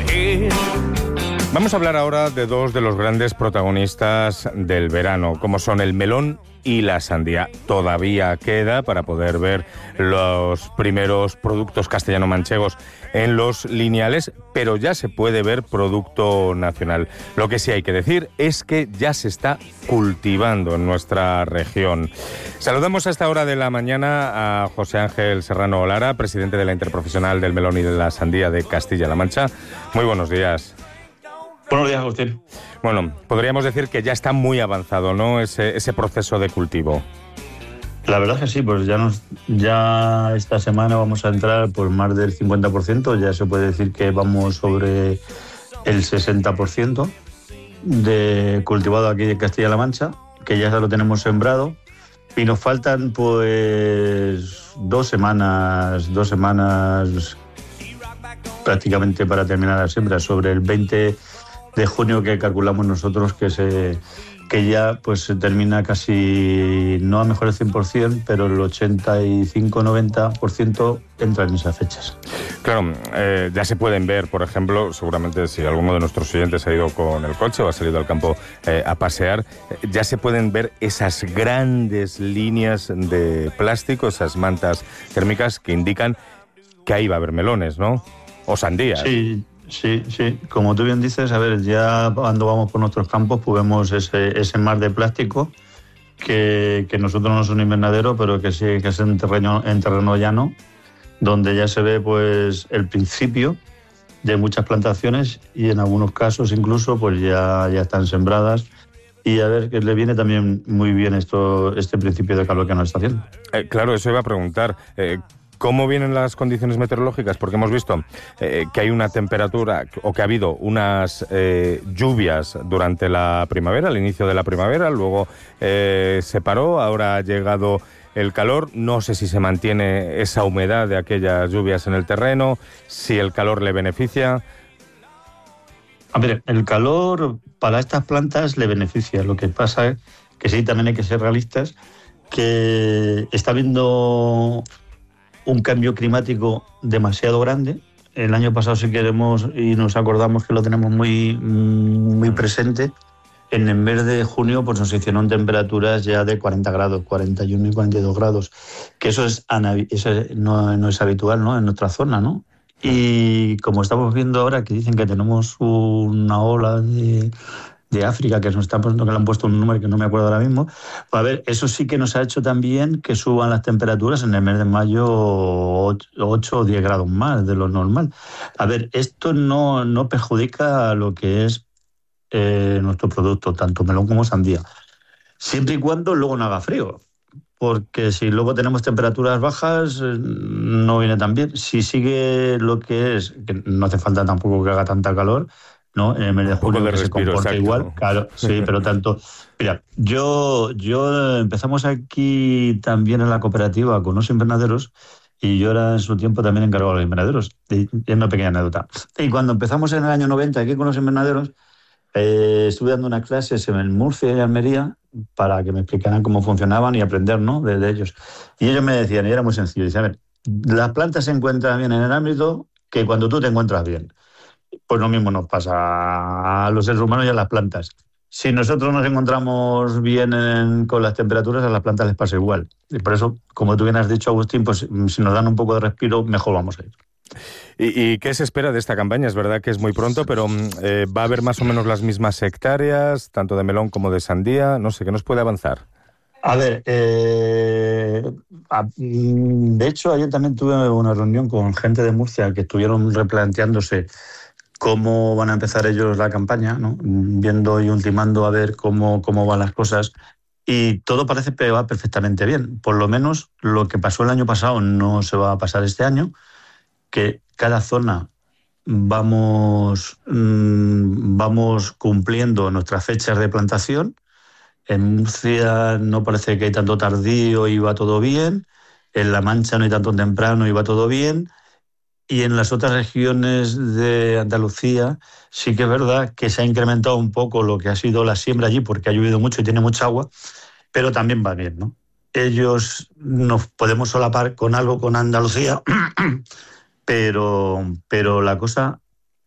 Vamos a hablar ahora de dos de los grandes protagonistas del verano, como son el melón y la sandía. Todavía queda para poder ver los primeros productos castellano-manchegos en los lineales, pero ya se puede ver producto nacional. Lo que sí hay que decir es que ya se está cultivando en nuestra región. Saludamos a esta hora de la mañana a José Ángel Serrano Lara, presidente de la Interprofesional del Melón y de la Sandía de Castilla-La Mancha. Muy buenos días. Buenos días, Agustín. Bueno, podríamos decir que ya está muy avanzado, ¿no?, ese proceso de cultivo. La verdad es que sí, pues ya esta semana vamos a entrar por más del 50%, ya se puede decir que vamos sobre el 60% de cultivado aquí de Castilla-La Mancha, que ya lo tenemos sembrado, y nos faltan pues dos semanas prácticamente para terminar la siembra, sobre el 20 de junio que calculamos nosotros que ya pues se termina casi, no a mejor el 100%, pero el 85-90% entra en esas fechas. Claro, ya se pueden ver, por ejemplo, seguramente si alguno de nuestros oyentes ha ido con el coche o ha salido al campo a pasear, ya se pueden ver esas grandes líneas de plástico, esas mantas térmicas que indican que ahí va a haber melones, ¿no? O sandías. Sí. Como tú bien dices, a ver, ya cuando vamos por nuestros campos pues vemos ese mar de plástico que nosotros no es un invernadero, pero que sí que es en terreno llano, donde ya se ve pues el principio de muchas plantaciones y en algunos casos incluso pues ya están sembradas. Y a ver, que le viene también muy bien este principio de calor que nos está haciendo. Claro, eso iba a preguntar. ¿Cómo vienen las condiciones meteorológicas? Porque hemos visto que hay una temperatura, o que ha habido unas lluvias durante la primavera, al inicio de la primavera, luego se paró, ahora ha llegado el calor. No sé si se mantiene esa humedad de aquellas lluvias en el terreno, si el calor le beneficia. A ver, el calor para estas plantas le beneficia. Lo que pasa es que sí, también hay que ser realistas, que está habiendo un cambio climático demasiado grande. El año pasado, si queremos y nos acordamos que lo tenemos muy presente, en el mes de junio pues nos hicieron temperaturas ya de 40 grados, 41 y 42 grados, que eso no es habitual, ¿no?, en nuestra zona, ¿no? Y como estamos viendo ahora que dicen que tenemos una ola de África, que nos están poniendo, que le han puesto un número que no me acuerdo ahora mismo, pues a ver, eso sí que nos ha hecho también que suban las temperaturas en el mes de mayo 8 o 10 grados más de lo normal. A ver, esto no perjudica a lo que es nuestro producto, tanto melón como sandía, siempre y cuando luego no haga frío, porque si luego tenemos temperaturas bajas no viene tan bien. Si sigue lo que es, que no hace falta tampoco que haga tanta calor, ¿no?, en el mes de junio, que se comporta exacto. Igual, claro, sí, pero tanto. Mira, yo empezamos aquí también en la cooperativa con unos invernaderos, y yo era en su tiempo también encargado de los invernaderos. Y es una pequeña anécdota. Y cuando empezamos en el año 90 aquí con los invernaderos, estuve dando unas clases en Murcia y Almería para que me explicaran cómo funcionaban y aprender, ¿no?, de ellos. Y ellos me decían, y era muy sencillo, decían, a ver, las plantas se encuentran bien en el ámbito que cuando tú te encuentras bien. Pues lo mismo nos pasa a los seres humanos y a las plantas. Si nosotros nos encontramos bien con las temperaturas, a las plantas les pasa igual. Y por eso, como tú bien has dicho, Agustín, pues si nos dan un poco de respiro, mejor vamos a ir. ¿Y qué se espera de esta campaña? Es verdad que es muy pronto, pero ¿va a haber más o menos las mismas hectáreas, tanto de melón como de sandía? No sé, ¿qué nos puede avanzar? A ver, de hecho, ayer también tuve una reunión con gente de Murcia que estuvieron replanteándose cómo van a empezar ellos la campaña, ¿no?, viendo y ultimando a ver cómo van las cosas, y todo parece que va perfectamente bien. Por lo menos lo que pasó el año pasado no se va a pasar este año, que cada zona vamos cumpliendo nuestras fechas de plantación. En Murcia no parece que hay tanto tardío y va todo bien, en La Mancha no hay tanto temprano y va todo bien, y en las otras regiones de Andalucía sí que es verdad que se ha incrementado un poco lo que ha sido la siembra allí, porque ha llovido mucho y tiene mucha agua, pero también va bien, ¿no? Ellos nos podemos solapar con algo con Andalucía, pero la cosa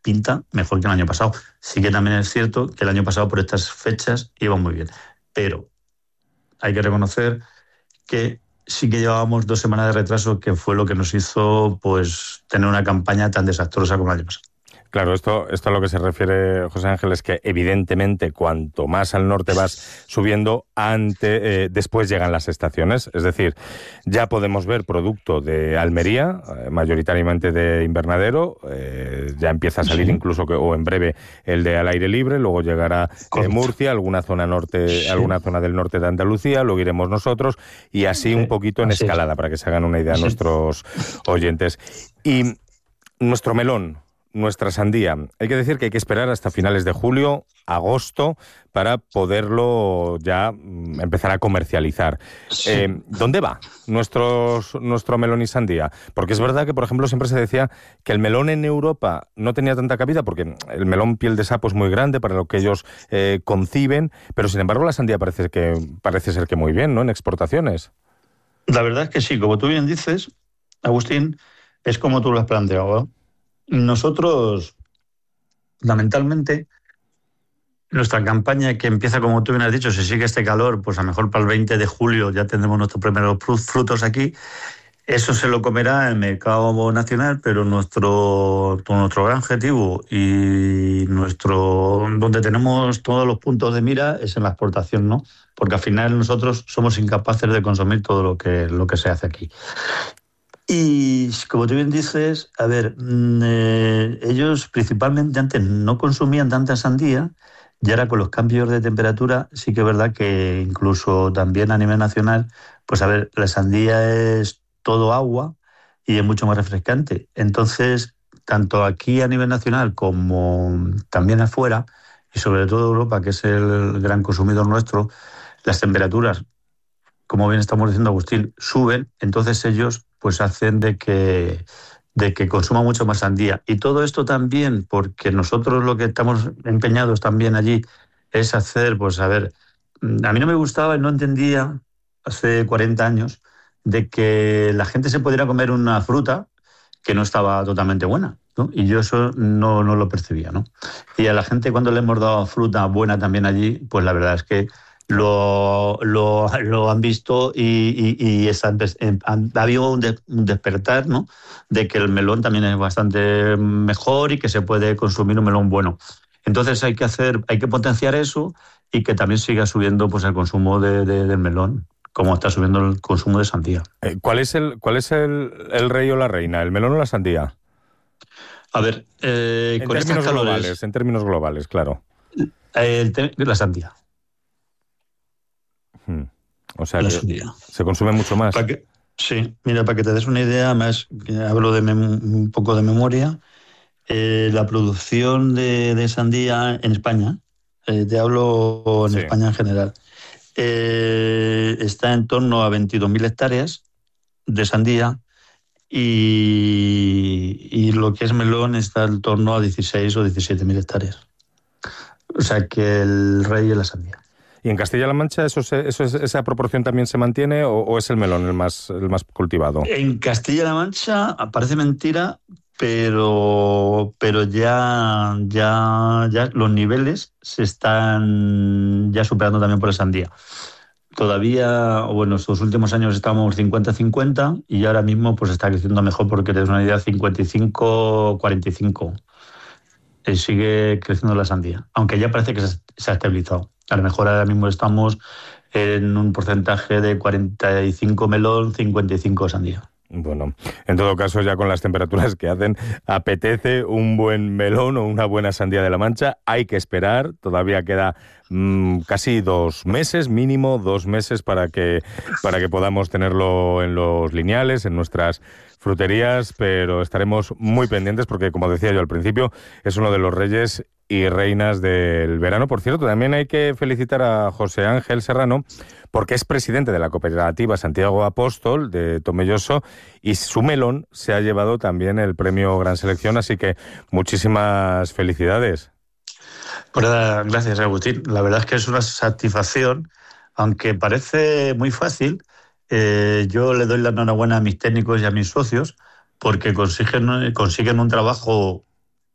pinta mejor que el año pasado. Sí que también es cierto que el año pasado por estas fechas iba muy bien, pero hay que reconocer que sí que llevábamos 2 semanas de retraso, que fue lo que nos hizo pues tener una campaña tan desastrosa como el año pasado. Claro, esto a lo que se refiere, José Ángel, es que evidentemente cuanto más al norte vas subiendo, después llegan las estaciones. Es decir, ya podemos ver producto de Almería, mayoritariamente de invernadero, ya empieza a salir incluso, o en breve, el de al aire libre, luego llegará Murcia, alguna zona norte, alguna zona del norte de Andalucía, luego iremos nosotros, y así un poquito en escalada, para que se hagan una idea nuestros oyentes. Y nuestro melón, nuestra sandía. Hay que decir que hay que esperar hasta finales de julio, agosto, para poderlo ya empezar a comercializar. Sí. ¿Dónde va nuestro melón y sandía? Porque es verdad que, por ejemplo, siempre se decía que el melón en Europa no tenía tanta cabida, porque el melón piel de sapo es muy grande para lo que ellos conciben, pero sin embargo la sandía parece ser que muy bien, ¿no?, en exportaciones. La verdad es que sí, como tú bien dices, Agustín, es como tú lo has planteado, ¿no? Nosotros, lamentablemente, nuestra campaña, que empieza, como tú bien has dicho, si sigue este calor, pues a lo mejor para el 20 de julio ya tendremos nuestros primeros frutos aquí. Eso se lo comerá el mercado nacional, pero nuestro gran objetivo y donde tenemos todos los puntos de mira es en la exportación, ¿no? Porque al final nosotros somos incapaces de consumir todo lo que se hace aquí. Y como tú bien dices, a ver, ellos principalmente antes no consumían tanta sandía, y ahora con los cambios de temperatura sí que es verdad que incluso también a nivel nacional, pues a ver, la sandía es todo agua y es mucho más refrescante. Entonces, tanto aquí a nivel nacional como también afuera, y sobre todo Europa, que es el gran consumidor nuestro, las temperaturas, como bien estamos diciendo, Agustín, suben, entonces ellos pues hacen de que consuma mucho más sandía. Y todo esto también porque nosotros lo que estamos empeñados también allí es hacer, pues a ver, a mí no me gustaba y no entendía hace 40 años de que la gente se pudiera comer una fruta que no estaba totalmente buena, ¿no? Y yo eso no lo percibía, ¿no? Y a la gente, cuando le hemos dado fruta buena también allí, pues la verdad es que lo han visto y ha habido un despertar, ¿no?, de que el melón también es bastante mejor y que se puede consumir un melón bueno. Entonces hay que potenciar eso y que también siga subiendo pues el consumo del melón, como está subiendo el consumo de sandía. ¿Cuál es el rey o la reina, el melón o la sandía? A ver, en términos globales, claro. La sandía. O sea, que se consume mucho más. Sí, mira, para que te des una idea, más hablo un poco de memoria, la producción de sandía en España, te hablo en España en general, está en torno a 22.000 hectáreas de sandía y lo que es melón está en torno a 16 o 17.000 hectáreas. O sea que el rey es la sandía. ¿Y en Castilla-La Mancha esa proporción también se mantiene o es el melón el más cultivado? En Castilla-La Mancha parece mentira, pero ya los niveles se están ya superando también por la sandía. Todavía, bueno, estos últimos años estábamos 50-50 y ahora mismo pues está creciendo mejor, porque te das una idea, 55-45. Sigue creciendo la sandía, aunque ya parece que se ha estabilizado. A lo mejor ahora mismo estamos en un porcentaje de 45 melón, 55 sandía. Bueno, en todo caso, ya con las temperaturas que hacen, apetece un buen melón o una buena sandía de la Mancha. Hay que esperar, todavía queda casi 2 meses, mínimo 2 meses para que podamos tenerlo en los lineales, en nuestras fruterías, pero estaremos muy pendientes porque, como decía yo al principio, es uno de los reyes y reinas del verano. Por cierto, también hay que felicitar a José Ángel Serrano, porque es presidente de la cooperativa Santiago Apóstol de Tomelloso, y su melón se ha llevado también el premio Gran Selección, así que muchísimas felicidades. Pues gracias, Agustín. La verdad es que es una satisfacción, aunque parece muy fácil. Yo le doy la enhorabuena a mis técnicos y a mis socios porque consiguen un trabajo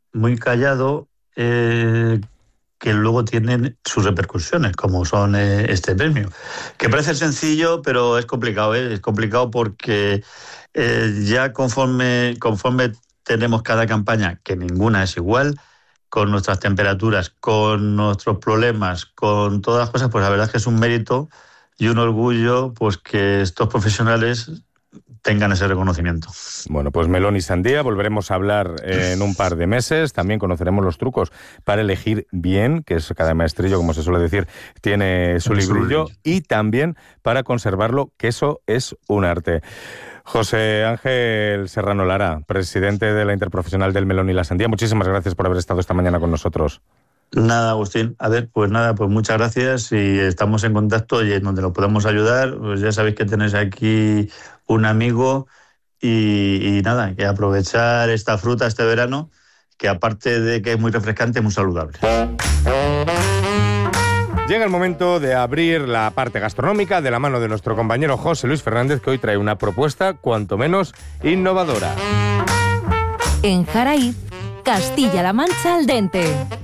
muy callado, que luego tienen sus repercusiones, como son este premio. Que parece sencillo, pero es complicado, ¿eh? Es complicado porque ya conforme tenemos cada campaña, que ninguna es igual, con nuestras temperaturas, con nuestros problemas, con todas las cosas, pues la verdad es que es un mérito y un orgullo pues que estos profesionales tengan ese reconocimiento. Bueno, pues melón y sandía, volveremos a hablar en un par de meses. También conoceremos los trucos para elegir bien, que es cada maestrillo, como se suele decir, tiene su librillo, y también para conservarlo, que eso es un arte. José Ángel Serrano Lara, presidente de la Interprofesional del Melón y la Sandía, muchísimas gracias por haber estado esta mañana con nosotros. Nada, Agustín. Pues muchas gracias y estamos en contacto y en donde lo podamos ayudar, pues ya sabéis que tenéis aquí un amigo y nada, que aprovechar esta fruta este verano, que aparte de que es muy refrescante, es muy saludable. Llega el momento de abrir la parte gastronómica de la mano de nuestro compañero José Luis Fernández, que hoy trae una propuesta cuanto menos innovadora. En Jaraíz, Castilla-La Mancha al dente.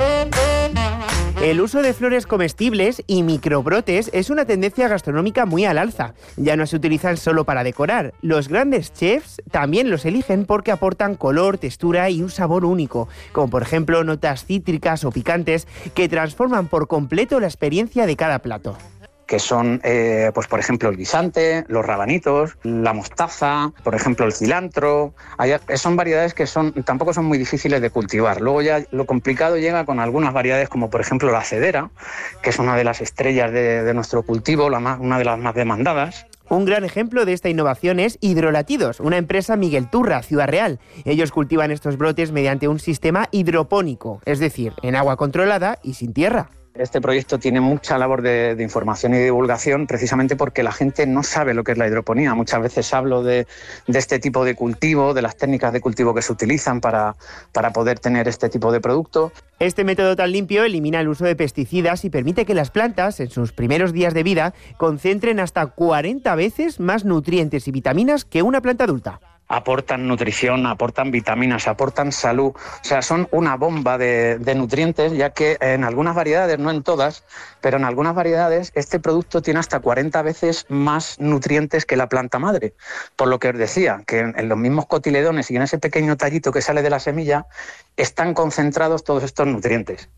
El uso de flores comestibles y microbrotes es una tendencia gastronómica muy al alza. Ya no se utilizan solo para decorar. Los grandes chefs también los eligen porque aportan color, textura y un sabor único, como por ejemplo notas cítricas o picantes que transforman por completo la experiencia de cada plato. Que son, pues por ejemplo, el guisante, los rabanitos, la mostaza, por ejemplo, el cilantro. Son variedades que tampoco son muy difíciles de cultivar. Luego ya lo complicado llega con algunas variedades, como por ejemplo la cedera, que es una de las estrellas de nuestro cultivo, una de las más demandadas. Un gran ejemplo de esta innovación es Hidrolatidos, una empresa Miguel Turra, Ciudad Real. Ellos cultivan estos brotes mediante un sistema hidropónico, es decir, en agua controlada y sin tierra. Este proyecto tiene mucha labor de información y divulgación, precisamente porque la gente no sabe lo que es la hidroponía. Muchas veces hablo de este tipo de cultivo, de las técnicas de cultivo que se utilizan para poder tener este tipo de producto. Este método tan limpio elimina el uso de pesticidas y permite que las plantas, en sus primeros días de vida, concentren hasta 40 veces más nutrientes y vitaminas que una planta adulta. Aportan nutrición, aportan vitaminas, aportan salud. O sea, son una bomba de nutrientes, ya que en algunas variedades, no en todas, pero en algunas variedades este producto tiene hasta 40 veces más nutrientes que la planta madre. Por lo que os decía, que en los mismos cotiledones y en ese pequeño tallito que sale de la semilla están concentrados todos estos nutrientes.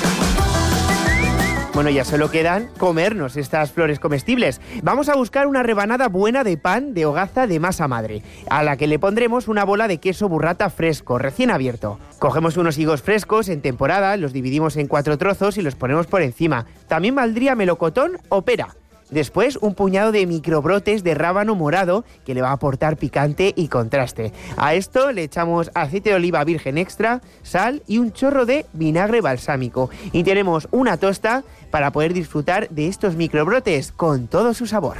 Bueno, ya solo quedan comernos estas flores comestibles. Vamos a buscar una rebanada buena de pan de hogaza de masa madre, a la que le pondremos una bola de queso burrata fresco, recién abierto. Cogemos unos higos frescos en temporada, los dividimos en 4 trozos y los ponemos por encima. También valdría melocotón o pera. Después, un puñado de microbrotes de rábano morado que le va a aportar picante y contraste. A esto le echamos aceite de oliva virgen extra, sal y un chorro de vinagre balsámico. Y tenemos una tosta para poder disfrutar de estos microbrotes con todo su sabor.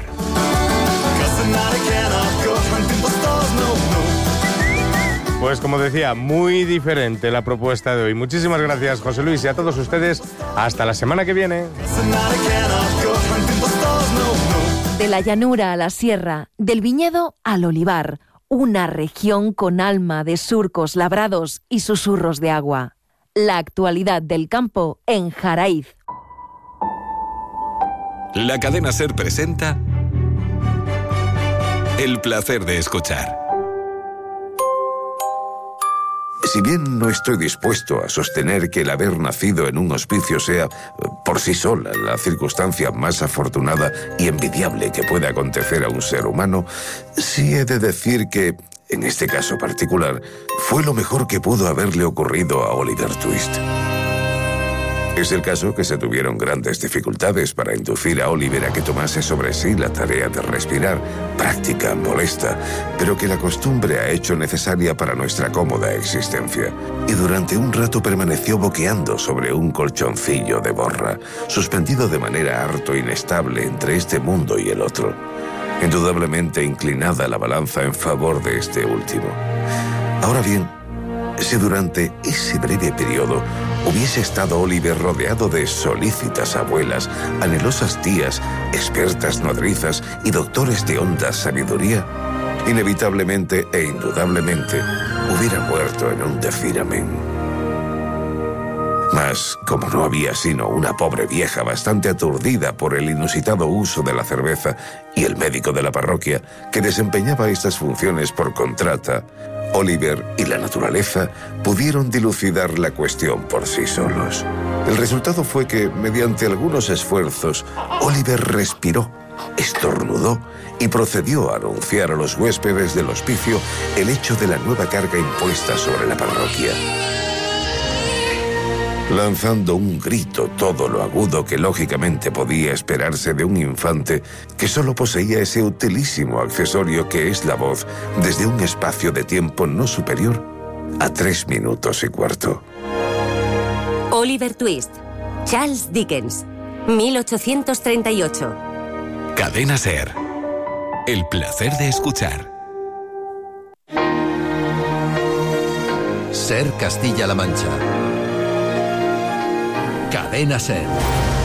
Pues como decía, muy diferente la propuesta de hoy. Muchísimas gracias, José Luis, y a todos ustedes, hasta la semana que viene. De la llanura a la sierra, del viñedo al olivar, una región con alma de surcos labrados y susurros de agua. La actualidad del campo en Jaraíz. La cadena SER presenta El placer de escuchar. Si bien no estoy dispuesto a sostener que el haber nacido en un hospicio sea, por sí sola, la circunstancia más afortunada y envidiable que pueda acontecer a un ser humano, sí he de decir que, en este caso particular, fue lo mejor que pudo haberle ocurrido a Oliver Twist. Es el caso que se tuvieron grandes dificultades para inducir a Oliver a que tomase sobre sí la tarea de respirar, práctica, molesta, pero que la costumbre ha hecho necesaria para nuestra cómoda existencia. Y durante un rato permaneció boqueando sobre un colchoncillo de borra, suspendido de manera harto inestable entre este mundo y el otro. Indudablemente inclinada la balanza en favor de este último. Ahora bien, si durante ese breve periodo hubiese estado Oliver rodeado de solícitas abuelas, anhelosas tías, expertas nodrizas y doctores de honda sabiduría, inevitablemente e indudablemente hubiera muerto en un decir amén. Mas, como no había sino una pobre vieja bastante aturdida por el inusitado uso de la cerveza y el médico de la parroquia, que desempeñaba estas funciones por contrata, Oliver y la naturaleza pudieron dilucidar la cuestión por sí solos. El resultado fue que, mediante algunos esfuerzos, Oliver respiró, estornudó y procedió a anunciar a los huéspedes del hospicio el hecho de la nueva carga impuesta sobre la parroquia. Lanzando un grito todo lo agudo que lógicamente podía esperarse de un infante que solo poseía ese utilísimo accesorio que es la voz desde un espacio de tiempo no superior a 3 minutos y cuarto. Oliver Twist, Charles Dickens, 1838. Cadena SER. El placer de escuchar. SER Castilla-La Mancha. Cadena SER.